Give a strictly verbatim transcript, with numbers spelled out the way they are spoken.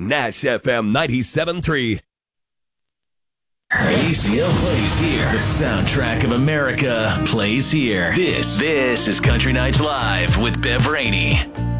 Nash F M ninety-seven point three. A C L plays here. The soundtrack of America plays here. This, this is Country Nights Live with Bev Rainey.